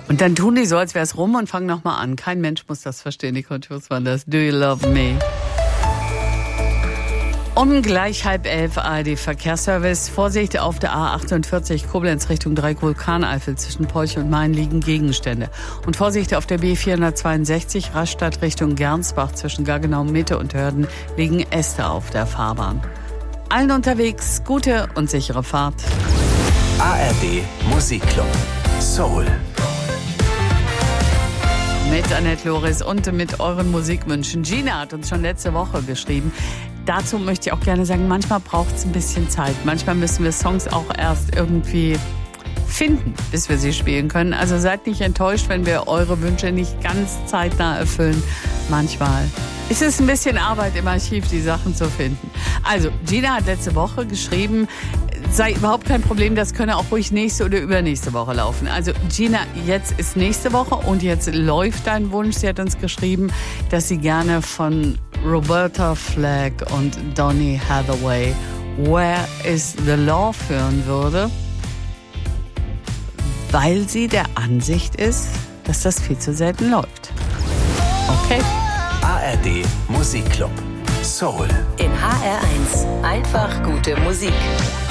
Und dann tun die so, als wäre es rum und fangen nochmal an. Kein Mensch muss das verstehen, die Contours waren das. Do you love me? Um gleich 10:30 ARD Verkehrsservice. Vorsicht auf der A48 Koblenz Richtung Dreieck-Vulkaneifel. Zwischen Polch und Main liegen Gegenstände. Und Vorsicht auf der B462 Rastatt Richtung Gernsbach. Zwischen Gaggenau Mitte und Hörden liegen Äste auf der Fahrbahn. Allen unterwegs gute und sichere Fahrt. ARD Musikclub Soul. Mit Annette Loris und mit euren Musikwünschen. Gina hat uns schon letzte Woche geschrieben. Dazu möchte ich auch gerne sagen, manchmal braucht es ein bisschen Zeit. Manchmal müssen wir Songs auch erst irgendwie finden, bis wir sie spielen können. Also seid nicht enttäuscht, wenn wir eure Wünsche nicht ganz zeitnah erfüllen. Manchmal ist es ein bisschen Arbeit im Archiv, die Sachen zu finden. Also, Gina hat letzte Woche geschrieben, sei überhaupt kein Problem, das könne auch ruhig nächste oder übernächste Woche laufen. Also Gina, jetzt ist nächste Woche und jetzt läuft dein Wunsch. Sie hat uns geschrieben, dass sie gerne von Roberta Flack und Donny Hathaway Where is the Law hören würde, weil sie der Ansicht ist, dass das viel zu selten läuft. Okay. ARD Musikclub Soul. In HR1 einfach gute Musik.